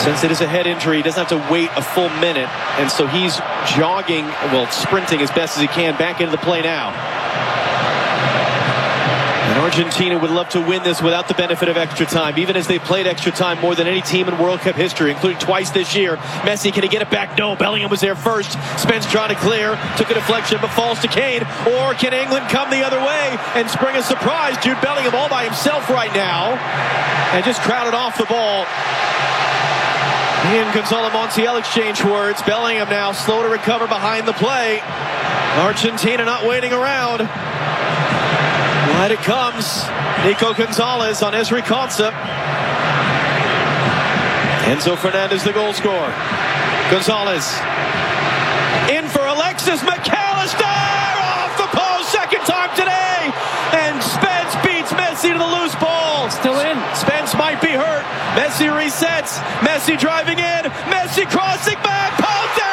Since it is a head injury, he doesn't have to wait a full minute, and so he's jogging, well, sprinting as best as he can back into the play now. And Argentina would love to win this without the benefit of extra time, even as they played extra time more than any team in World Cup history, including twice this year. Messi, can he get it back? No, Bellingham was there first. Spence trying to clear, took a deflection, but falls to Kane. Or can England come the other way and spring a surprise? Jude Bellingham all by himself right now, and just crowded off the ball. He and Gonzalo Montiel exchange words. Bellingham now slow to recover behind the play. Argentina not waiting around. Wide it comes. Nico Gonzalez on Ezri Konsa. Enzo Fernandez, the goal scorer. Gonzalez in for Alexis McAllister. Off the post, second time today. And Spence beats Messi to the loose ball. Still in. Spence might be hurt. Messi resets. Messi driving in. Messi crossing back. Paul down.